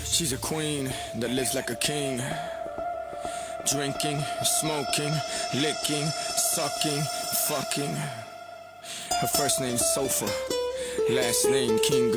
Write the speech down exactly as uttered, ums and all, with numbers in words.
She's a queen that lives like a king. Drinking, smoking, licking, sucking, fucking. Her first name's Sofa, last name King.